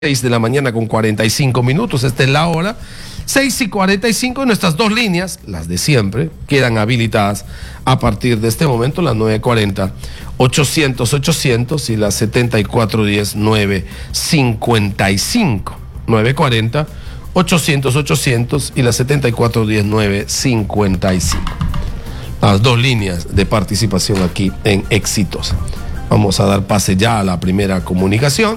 6 de la mañana con 45 minutos, esta es la hora, 6:45, y nuestras dos líneas, las de siempre, quedan habilitadas a partir de este momento, las 9:40, 800-800 y las 7410-955, 9:40, 800-800 y las 7410-955. Las dos líneas de participación aquí en Exitosa. Vamos a dar pase ya a la primera comunicación.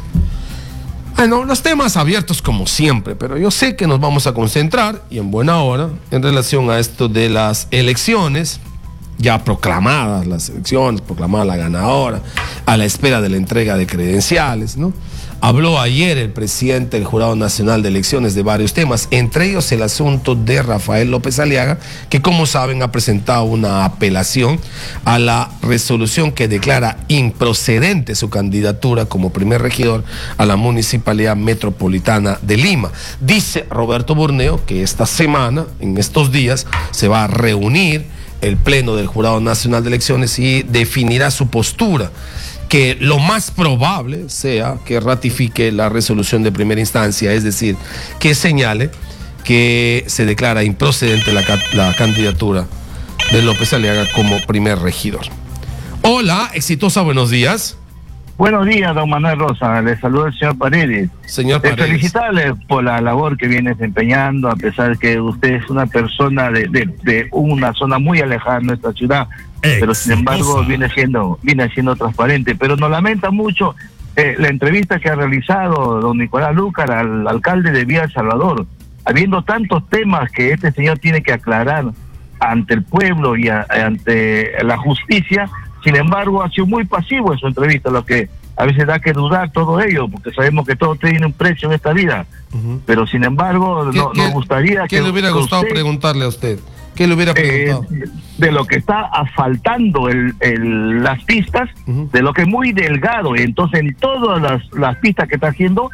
Bueno, los temas abiertos como siempre, pero yo sé que nos vamos a concentrar, y en buena hora, en relación a esto de las elecciones, ya proclamadas las elecciones, proclamada la ganadora, a la espera de la entrega de credenciales, ¿no? Habló ayer el presidente del Jurado Nacional de Elecciones de varios temas, entre ellos el asunto de Rafael López Aliaga, que como saben ha presentado una apelación a la resolución que declara improcedente su candidatura como primer regidor a la Municipalidad Metropolitana de Lima. Dice Roberto Burneo que esta semana, en estos días, se va a reunir el Pleno del Jurado Nacional de Elecciones y definirá su postura, que lo más probable sea que ratifique la resolución de primera instancia, es decir, que señale que se declara improcedente la candidatura de López Aliaga como primer regidor. Hola, Exitosa, buenos días. Buenos días, don Manuel Rosa. Le saluda el señor Paredes. Señor Paredes. Felicitarle por la labor que viene desempeñando, a pesar de que usted es una persona de una zona muy alejada de nuestra ciudad, pero sin embargo viene siendo transparente. Pero nos lamenta mucho la entrevista que ha realizado don Nicolás Lúcar al alcalde de Villa El Salvador, habiendo tantos temas que este señor tiene que aclarar ante el pueblo y ante la justicia. Sin embargo, ha sido muy pasivo en su entrevista, lo que a veces da que dudar todo ello, porque sabemos que todo tiene un precio en esta vida. Pero sin embargo, nos gustaría ¿qué le hubiera gustado preguntarle a usted? ¿Qué le hubiera preguntado? De lo que está asfaltando las pistas, de lo que es muy delgado. Entonces, en todas las pistas que está haciendo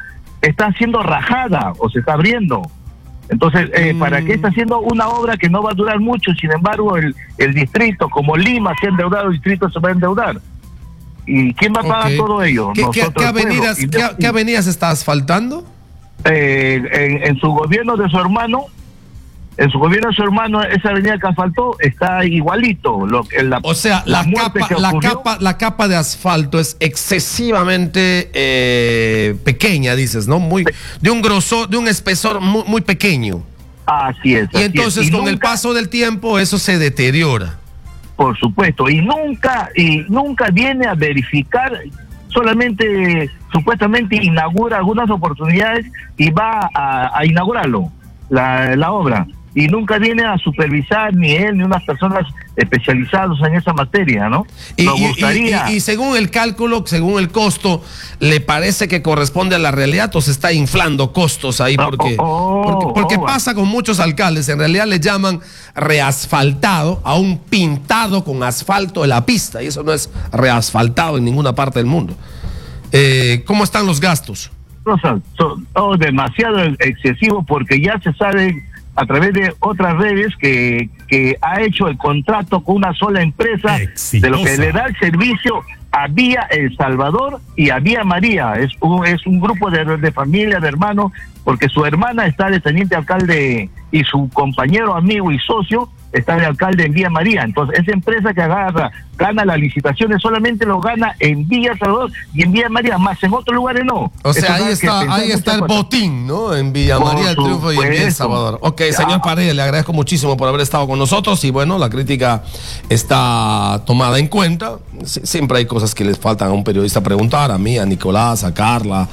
rajada o se está abriendo. Entonces, ¿para qué está haciendo una obra que no va a durar mucho? Sin embargo, el distrito, como Lima se ha endeudado, el distrito se va a endeudar. ¿Y quién va a pagar todo ello? ¿Qué avenidas está asfaltando? En su gobierno de su hermano, esa avenida que asfaltó está igualito. La capa de asfalto es excesivamente pequeña, dices, ¿no? De un grosor, de un espesor muy, muy pequeño. Así es. Y entonces con el paso del tiempo eso se deteriora. Por supuesto, y nunca viene a verificar, solamente supuestamente inaugura algunas oportunidades y va a inaugurarlo, la obra. Y nunca viene a supervisar ni él ni unas personas especializadas en esa materia, ¿no? Nos gustaría... y según el cálculo, según el costo, ¿le parece que corresponde a la realidad o se está inflando costos ahí? Porque pasa con muchos alcaldes, en realidad le llaman reasfaltado a un pintado con asfalto de la pista, y eso no es reasfaltado en ninguna parte del mundo. ¿Cómo están los gastos? Son demasiado excesivos, porque ya se sabe a través de otras redes que ha hecho el contrato con una sola empresa. Exitosa. De lo que le da el servicio a Villa El Salvador y a Villa María. Es un grupo de familia, de hermanos, porque su hermana está de teniente alcalde y su compañero, amigo y socio está de alcalde en Villa María. Entonces, esa empresa que gana las licitaciones solamente lo gana en Villa Salvador y en Villa María, más en otros lugares no. O sea, ahí está el botín, ¿no? En Villa María, el Triunfo, y en Villa El Salvador. Ok, señor Paredes, le agradezco muchísimo por haber estado con nosotros, y bueno, la crítica está tomada en cuenta. Siempre hay cosas que les faltan a un periodista preguntar, a mí, a Nicolás, a Carla,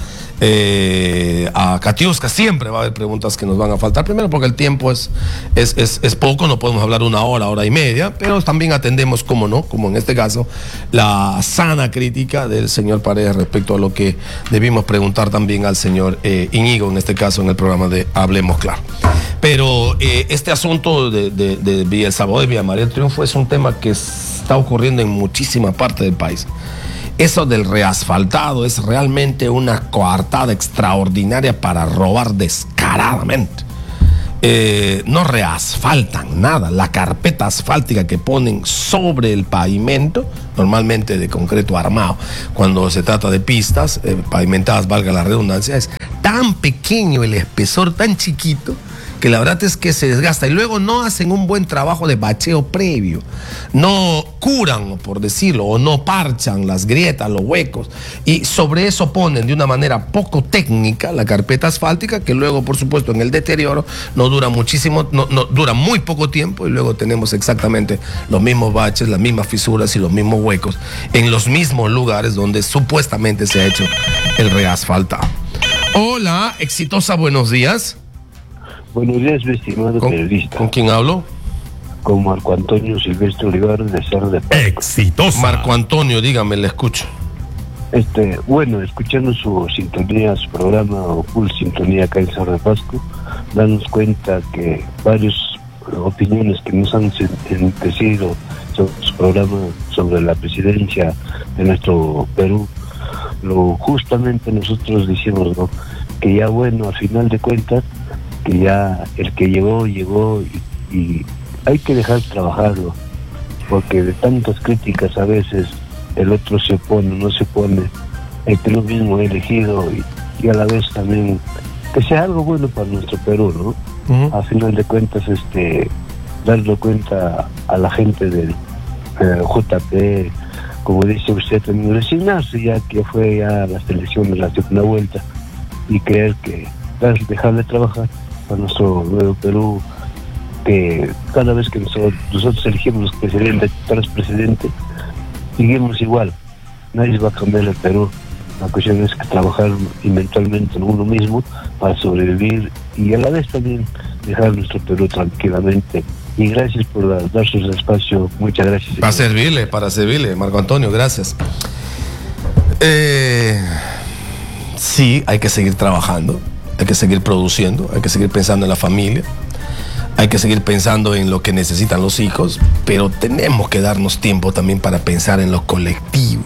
a Katiuska. Siempre va a haber preguntas que nos van a faltar, primero porque el tiempo es poco, no podemos hablar una hora y media, pero también atendemos, como no, como en este caso, la sana crítica del señor Paredes respecto a lo que debimos preguntar también al señor Íñigo, en este caso en el programa de Hablemos Claro. Pero este asunto de Villa El Salvador y Villa María del Triunfo es un tema que está ocurriendo en muchísima parte del país. Eso del reasfaltado es realmente una coartada extraordinaria para robar descaradamente. no reasfaltan nada. La carpeta asfáltica que ponen sobre el pavimento, normalmente de concreto armado, cuando se trata de pistas pavimentadas, valga la redundancia, es tan pequeño el espesor, tan chiquito, que la verdad es que se desgasta, y luego no hacen un buen trabajo de bacheo previo, no curan, por decirlo, o no parchan las grietas, los huecos, y sobre eso ponen de una manera poco técnica la carpeta asfáltica, que luego, por supuesto, en el deterioro no dura muchísimo, no dura muy poco tiempo, y luego tenemos exactamente los mismos baches, las mismas fisuras y los mismos huecos en los mismos lugares donde supuestamente se ha hecho el reasfaltado. Hola, Exitosa, buenos días. Buenos días, mi estimado periodista. ¿Con quién hablo? Con Marco Antonio Silvestre Olivares de Cerro de Pasco. Exitosa. Marco Antonio, dígame, le escucho. Bueno, escuchando su sintonía, su programa o full sintonía acá en Cerro de Pasco, darnos cuenta que varias opiniones que nos han enriquecido sobre su programa sobre la presidencia de nuestro Perú, justamente nosotros decimos, ¿no?, que ya bueno, al final de cuentas, que ya el que llegó y hay que dejar trabajarlo, porque de tantas críticas a veces el otro se opone, no se pone, el Perú mismo elegido y a la vez también que sea algo bueno para nuestro Perú, ¿no? A final de cuentas, darle cuenta a la gente del JP, como dice usted, también resignarse, ya que fue ya las elecciones, la segunda vuelta, y creer que dejarle trabajar para nuestro nuevo Perú, que cada vez que nosotros elegimos los presidentes, seguimos igual, nadie va a cambiar el Perú. La cuestión es que trabajar mentalmente en uno mismo para sobrevivir y a la vez también dejar nuestro Perú tranquilamente. Y gracias por dar su espacio, muchas gracias. Para servirle, Marco Antonio, gracias. Sí, hay que seguir trabajando, hay que seguir produciendo, hay que seguir pensando en la familia, hay que seguir pensando en lo que necesitan los hijos, pero tenemos que darnos tiempo también para pensar en lo colectivo,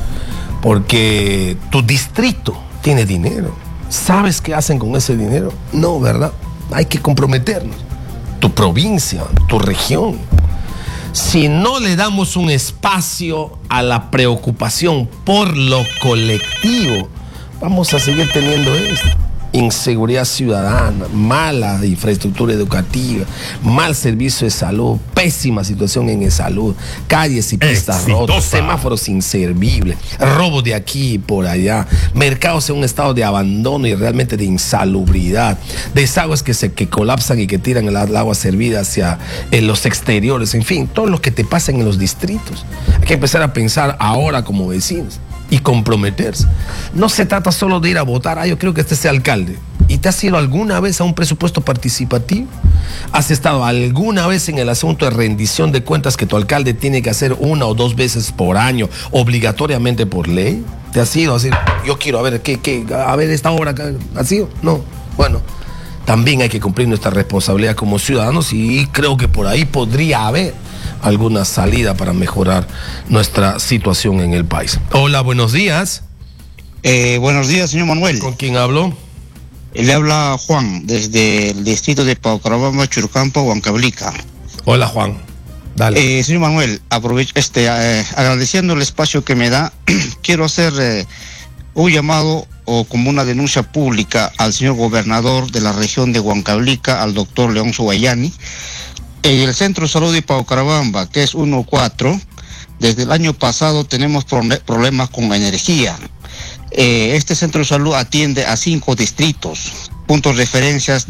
porque tu distrito tiene dinero. ¿Sabes qué hacen con ese dinero? No, ¿verdad? Hay que comprometernos. Tu provincia, tu región. Si no le damos un espacio a la preocupación por lo colectivo, vamos a seguir teniendo esto. Inseguridad ciudadana, mala infraestructura educativa, mal servicio de salud, pésima situación en salud, calles y pistas rotas, semáforos inservibles, robos de aquí y por allá, mercados en un estado de abandono y realmente de insalubridad, desagües que colapsan y que tiran el agua servida hacia los exteriores, en fin, todo lo que te pasa en los distritos. Hay que empezar a pensar ahora como vecinos y comprometerse. No se trata solo de ir a votar. Yo creo que este sea alcalde. ¿Y te has ido alguna vez a un presupuesto participativo? ¿Has estado alguna vez en el asunto de rendición de cuentas que tu alcalde tiene que hacer 1 o 2 veces por año, obligatoriamente por ley? ¿Te has ido a decir, yo quiero, a ver esta obra, ¿ha sido? No. Bueno, también hay que cumplir nuestra responsabilidad como ciudadanos y creo que por ahí podría haber alguna salida para mejorar nuestra situación en el país. Hola, buenos días. Buenos días, señor Manuel. ¿Con quién hablo? Le habla Juan, desde el distrito de Paucarabamba, Churcampo, Huancablica. Hola, Juan. Dale. Señor Manuel, agradeciendo el espacio que me da, quiero hacer un llamado o como una denuncia pública al señor gobernador de la región de Huancablica, al doctor Leoncio Guayani. En el Centro de Salud de Paucarabamba, que es 1-4, desde el año pasado tenemos problemas con la energía. Este Centro de Salud atiende a 5 distritos, puntos de referencias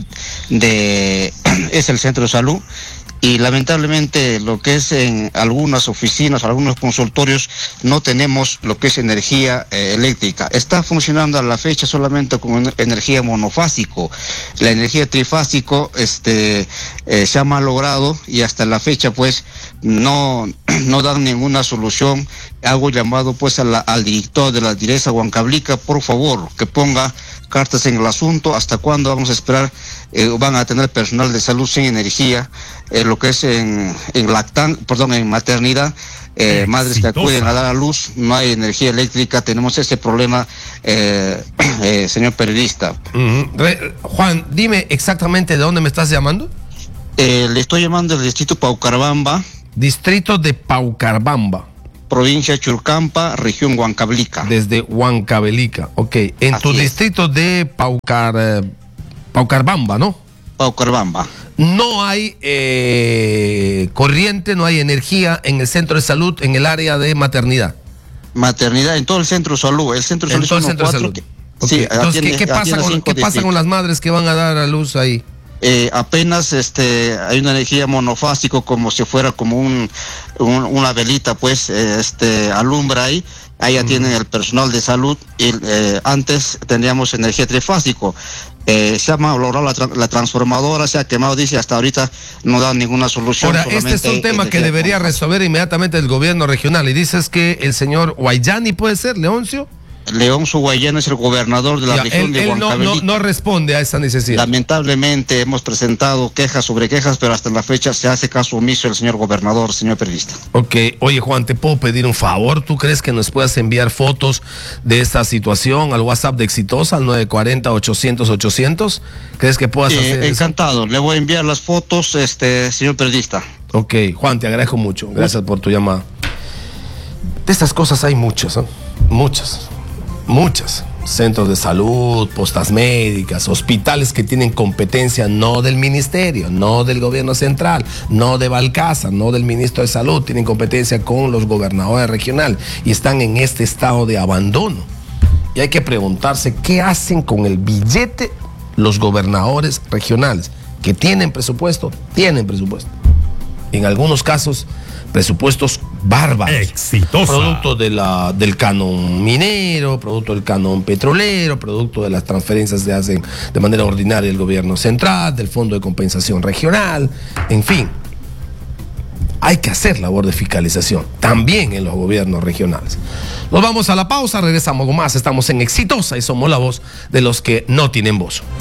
es el Centro de Salud, y lamentablemente lo que es en algunas oficinas, algunos consultorios, no tenemos lo que es energía eléctrica. Está funcionando a la fecha solamente con energía monofásico. La energía trifásico se ha malogrado y hasta la fecha pues no dan ninguna solución. Hago llamado pues al director de la Direza Huancablica, por favor, que ponga cartas en el asunto. ¿Hasta cuándo vamos a esperar? Van a tener personal de salud sin energía, lo que es en maternidad, madres que acuden a dar a luz, no hay energía eléctrica, tenemos ese problema, señor periodista. Juan, dime exactamente de dónde me estás llamando. Le estoy llamando del distrito Paucarabamba. Distrito de Paucarabamba. Provincia Churcampa, región Huancavelica. Desde Huancavelica, ok. En tu distrito de Paucarabamba, ¿no? Paucarabamba. No hay corriente, no hay energía en el centro de salud, en el área de maternidad. Maternidad, en todo el centro de salud. El centro de salud. En todo el centro de salud. Sí, entonces, ¿qué pasa con las madres que van a dar a luz ahí? Apenas hay una energía monofásico, como si fuera como una velita, pues alumbra ahí. Allá tienen el personal de salud y antes teníamos energía trifásico. Se ha malogrado la transformadora, se ha quemado, dice, hasta ahorita no da ninguna solución. Ahora, este es un tema que debería resolver inmediatamente el gobierno regional. Y dices que el señor Guayani, ¿puede ser, Leoncio? Leoncio Guayani es el gobernador de la región de Huancavelica. No responde a esa necesidad. Lamentablemente hemos presentado quejas sobre quejas, pero hasta la fecha se hace caso omiso el señor gobernador, señor periodista. Ok, oye Juan, ¿te puedo pedir un favor? ¿Tú crees que nos puedas enviar fotos de esta situación al WhatsApp de Exitosa, al 940-800-800? ¿Crees que puedas hacer eso? Encantado, le voy a enviar las fotos, señor periodista. Ok, Juan, te agradezco mucho. Gracias por tu llamada. De estas cosas hay muchas, ¿eh? Muchas. Centros de salud, postas médicas, hospitales que tienen competencia no del ministerio, no del gobierno central, no de Balcázar, no del ministro de salud, tienen competencia con los gobernadores regionales y están en este estado de abandono. Y hay que preguntarse qué hacen con el billete los gobernadores regionales, que tienen presupuesto. En algunos casos, presupuestos bárbaros. Exitosa. Producto del canon minero, producto del canon petrolero, producto de las transferencias que se hacen de manera ordinaria del gobierno central, del Fondo de Compensación Regional, en fin. Hay que hacer labor de fiscalización, también en los gobiernos regionales. Nos vamos a la pausa, regresamos con más. Estamos en Exitosa y somos la voz de los que no tienen voz.